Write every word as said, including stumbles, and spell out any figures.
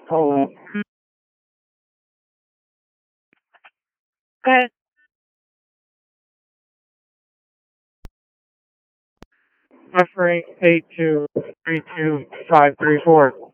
Hold on. Okay. Referring eight two three two five three four.